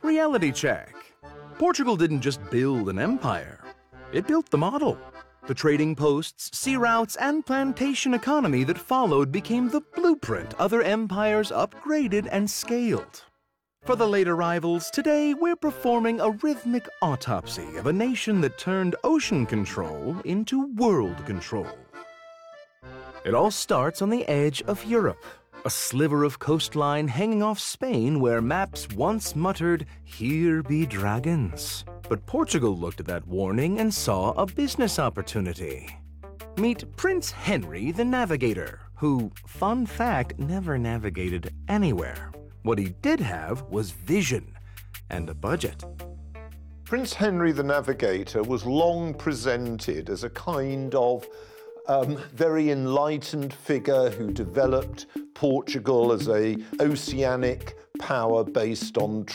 Reality check. Portugal didn't just build an empire, it built the model. The trading posts, sea routes, and plantation economy that followed became the blueprint other empires upgraded and scaled. For the late arrivals, today we're performing a rhythmic autopsy of a nation that turned ocean control into world control. It all starts on the edge of Europe, a sliver of coastline hanging off Spain where maps once muttered, "Here be dragons." But Portugal looked at that warning and saw a business opportunity. Meet Prince Henry the Navigator, who, fun fact, never navigated anywhere. What he did have was vision and a budget. Prince Henry the Navigator was long presented as a kind of very enlightened figure who developed Portugal as an oceanic power based on